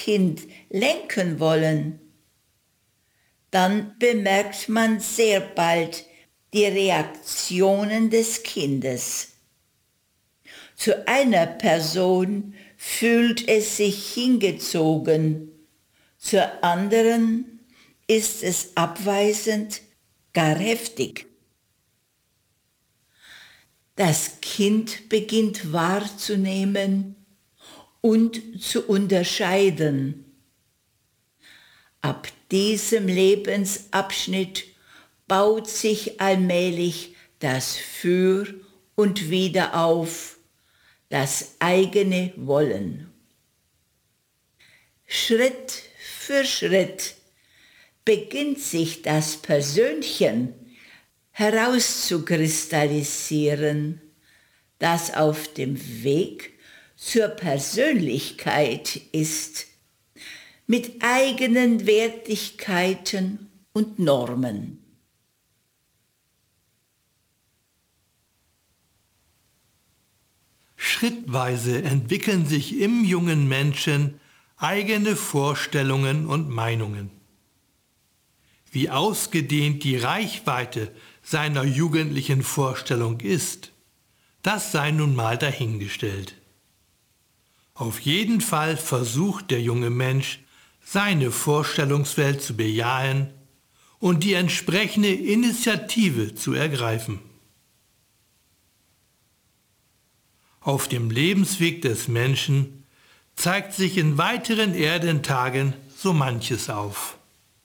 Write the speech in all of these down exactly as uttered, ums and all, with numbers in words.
Kind lenken wollen, dann bemerkt man sehr bald die Reaktionen des Kindes. Zu einer Person fühlt es sich hingezogen, zur anderen ist es abweisend, gar heftig. Das Kind beginnt wahrzunehmen und zu unterscheiden. Ab diesem Lebensabschnitt baut sich allmählich das Für und Wider auf, das eigene Wollen. Schritt für Schritt beginnt sich das Persönchen herauszukristallisieren, das auf dem Weg zur Persönlichkeit ist, mit eigenen Wertigkeiten und Normen. Schrittweise entwickeln sich im jungen Menschen eigene Vorstellungen und Meinungen. Wie ausgedehnt die Reichweite seiner jugendlichen Vorstellung ist, das sei nun mal dahingestellt. Auf jeden Fall versucht der junge Mensch, seine Vorstellungswelt zu bejahen und die entsprechende Initiative zu ergreifen. Auf dem Lebensweg des Menschen zeigt sich in weiteren Erdentagen so manches auf.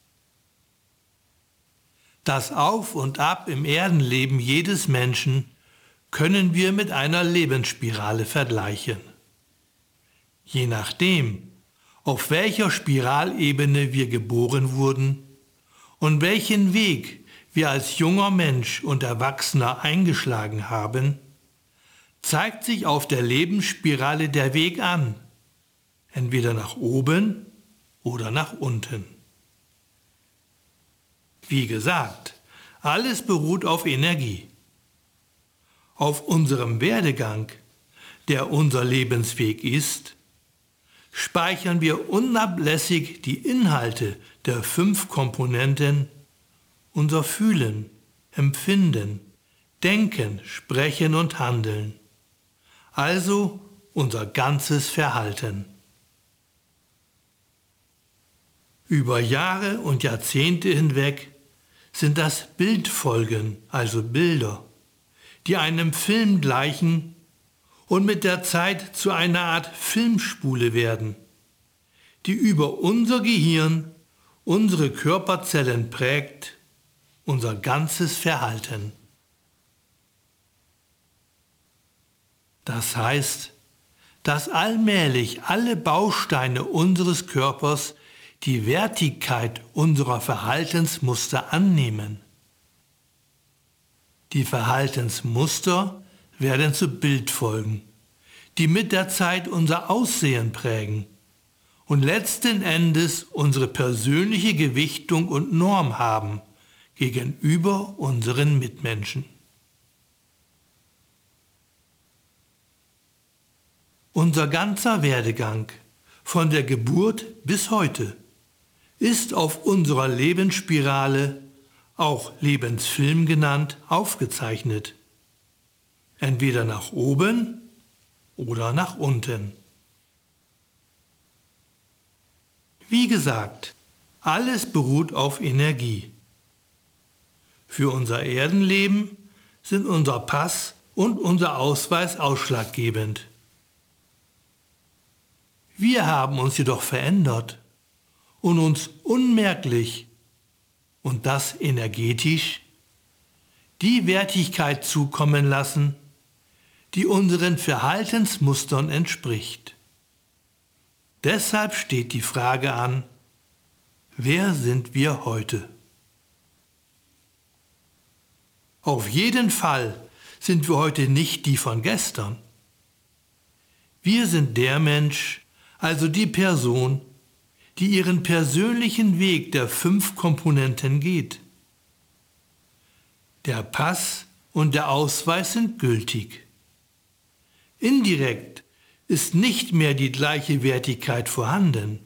Das Auf und Ab im Erdenleben jedes Menschen können wir mit einer Lebensspirale vergleichen. Je nachdem, auf welcher Spiralebene wir geboren wurden und welchen Weg wir als junger Mensch und Erwachsener eingeschlagen haben, zeigt sich auf der Lebensspirale der Weg an, entweder nach oben oder nach unten. Wie gesagt, alles beruht auf Energie. Auf unserem Werdegang, der unser Lebensweg ist, speichern wir unablässig die Inhalte der fünf Komponenten, unser Fühlen, Empfinden, Denken, Sprechen und Handeln, also unser ganzes Verhalten. Über Jahre und Jahrzehnte hinweg sind das Bildfolgen, also Bilder, die einem Film gleichen und mit der Zeit zu einer Art Filmspule werden, die über unser Gehirn, unsere Körperzellen prägt, unser ganzes Verhalten. Das heißt, dass allmählich alle Bausteine unseres Körpers die Wertigkeit unserer Verhaltensmuster annehmen. Die Verhaltensmuster werden zu Bildfolgen, die mit der Zeit unser Aussehen prägen und letzten Endes unsere persönliche Gewichtung und Norm haben gegenüber unseren Mitmenschen. Unser ganzer Werdegang, von der Geburt bis heute, ist auf unserer Lebensspirale, auch Lebensfilm genannt, aufgezeichnet. Entweder nach oben oder nach unten. Wie gesagt, alles beruht auf Energie. Für unser Erdenleben sind unser Pass und unser Ausweis ausschlaggebend. Wir haben uns jedoch verändert und uns unmerklich, und das energetisch, die Wertigkeit zukommen lassen, die unseren Verhaltensmustern entspricht. Deshalb steht die Frage an, wer sind wir heute? Auf jeden Fall sind wir heute nicht die von gestern. Wir sind der Mensch, also die Person, die ihren persönlichen Weg der fünf Komponenten geht. Der Pass und der Ausweis sind gültig. Indirekt ist nicht mehr die gleiche Wertigkeit vorhanden.